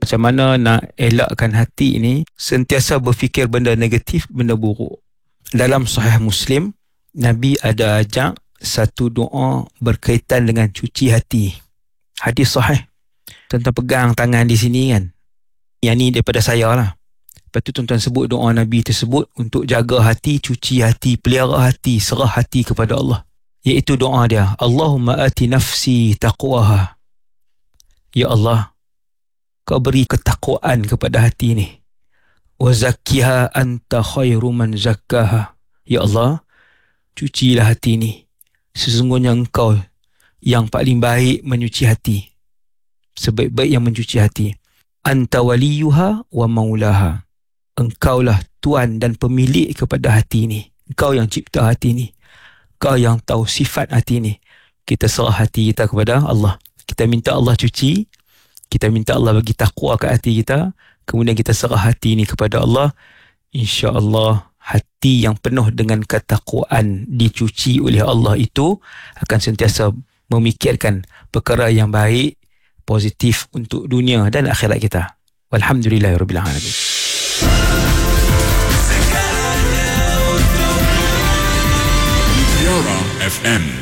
Macam mana nak elakkan hati ini sentiasa berfikir benda negatif, benda buruk. Dalam Sahih Muslim, Nabi ada ajak satu doa berkaitan dengan cuci hati. Hadis sahih. Tuan-tuan pegang tangan di sini kan. Yang ni daripada saya lah. Lepas tu tuan-tuan sebut doa Nabi tersebut untuk jaga hati, cuci hati, pelihara hati, serah hati kepada Allah. Iaitu doa dia, Allahumma ati nafsi taqwaha. Ya Allah, Kau beri ketakwaan kepada hati ni. Wa zakkiha anta khairu man zakkaha. Ya Allah, cucilah hati ni. Sesungguhnya Engkau yang paling baik menyuci hati. Sebaik-baik yang mencuci hati. Anta waliyuha wa maulaha. Engkaulah Tuan dan pemilik kepada hati ni. Engkau yang cipta hati ni. Engkau yang tahu sifat hati ni. Kita serah hati kita kepada Allah. Kita minta Allah cuci. Kita minta Allah bagi takwa ke hati kita. Kemudian kita serah hati ni kepada Allah. InsyaAllah hati yang penuh dengan ketakwaan dicuci oleh Allah itu akan sentiasa memikirkan perkara yang baik, positif untuk dunia dan akhirat kita. Walhamdulillahirabbil alamin. Yara FM